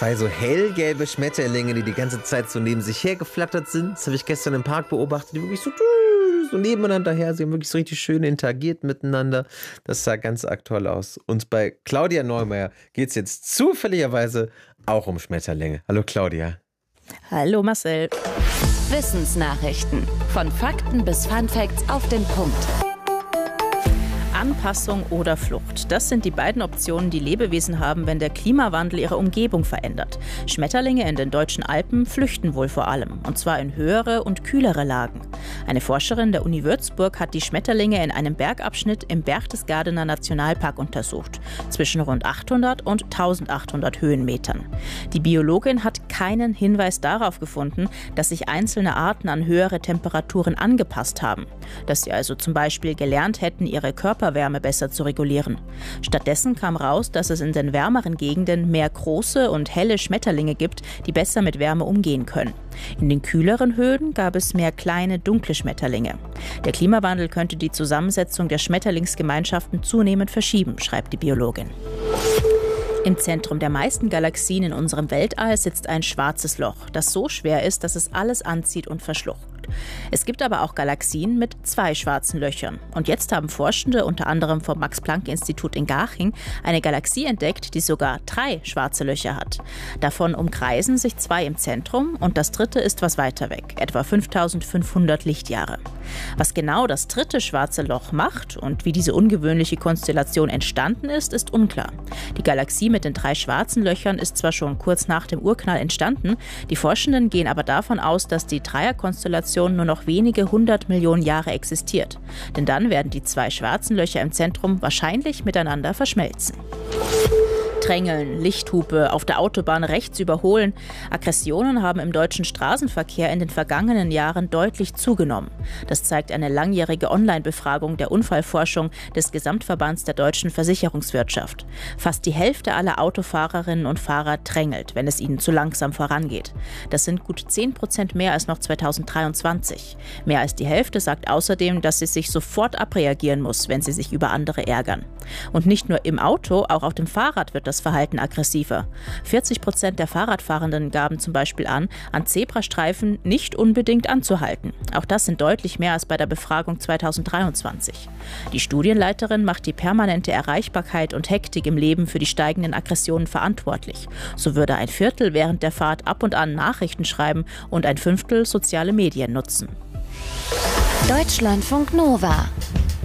2 so hellgelbe Schmetterlinge, die die ganze Zeit so neben sich hergeflattert sind. Das habe ich gestern im Park beobachtet, die wirklich so nebeneinander her. Sie haben wirklich so richtig schön interagiert miteinander. Das sah ganz arg toll aus. Und bei Claudia Neumeier geht es jetzt zufälligerweise auch um Schmetterlinge. Hallo Claudia. Hallo Marcel. Wissensnachrichten. Von Fakten bis Funfacts auf den Punkt. Anpassung oder Flucht. Das sind die beiden Optionen, die Lebewesen haben, wenn der Klimawandel ihre Umgebung verändert. Schmetterlinge in den deutschen Alpen flüchten wohl vor allem, und zwar in höhere und kühlere Lagen. Eine Forscherin der Uni Würzburg hat die Schmetterlinge in einem Bergabschnitt im Berchtesgadener Nationalpark untersucht, zwischen rund 800 und 1800 Höhenmetern. Die Biologin hat keinen Hinweis darauf gefunden, dass sich einzelne Arten an höhere Temperaturen angepasst haben, dass sie also zum Beispiel gelernt hätten, ihre Körperwärme besser zu regulieren. Stattdessen kam raus, dass es in den wärmeren Gegenden mehr große und helle Schmetterlinge gibt, die besser mit Wärme umgehen können. In den kühleren Höhen gab es mehr kleine, dunkle Schmetterlinge. Der Klimawandel könnte die Zusammensetzung der Schmetterlingsgemeinschaften zunehmend verschieben, schreibt die Biologin. Im Zentrum der meisten Galaxien in unserem Weltall sitzt ein schwarzes Loch, das so schwer ist, dass es alles anzieht und verschluckt. Es gibt aber auch Galaxien mit 2 schwarzen Löchern. Und jetzt haben Forschende, unter anderem vom Max-Planck-Institut in Garching, eine Galaxie entdeckt, die sogar 3 schwarze Löcher hat. Davon umkreisen sich 2 im Zentrum und das dritte ist was weiter weg, etwa 5500 Lichtjahre. Was genau das dritte schwarze Loch macht und wie diese ungewöhnliche Konstellation entstanden ist, ist unklar. Die Galaxie mit den 3 schwarzen Löchern ist zwar schon kurz nach dem Urknall entstanden, die Forschenden gehen aber davon aus, dass die Dreierkonstellation nur noch wenige 100 Millionen Jahre existiert. Denn dann werden die 2 schwarzen Löcher im Zentrum wahrscheinlich miteinander verschmelzen. Drängeln, Lichthupe, auf der Autobahn rechts überholen. Aggressionen haben im deutschen Straßenverkehr in den vergangenen Jahren deutlich zugenommen. Das zeigt eine langjährige Online-Befragung der Unfallforschung des Gesamtverbands der deutschen Versicherungswirtschaft. Fast die Hälfte aller Autofahrerinnen und Fahrer drängelt, wenn es ihnen zu langsam vorangeht. Das sind gut 10% mehr als noch 2023. Mehr als die Hälfte sagt außerdem, dass sie sich sofort abreagieren muss, wenn sie sich über andere ärgern. Und nicht nur im Auto, auch auf dem Fahrrad wird das Verhalten aggressiver. 40% der Fahrradfahrenden gaben zum Beispiel an Zebrastreifen nicht unbedingt anzuhalten. Auch das sind deutlich mehr als bei der Befragung 2023. Die Studienleiterin macht die permanente Erreichbarkeit und Hektik im Leben für die steigenden Aggressionen verantwortlich. So würde ein Viertel während der Fahrt ab und an Nachrichten schreiben und ein Fünftel soziale Medien nutzen. Deutschlandfunk Nova